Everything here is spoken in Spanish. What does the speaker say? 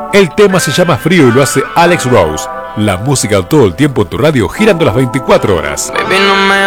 El tema se llama Frío y lo hace Alex Rose. La música todo el tiempo en tu radio, girando las 24 horas. Baby, no me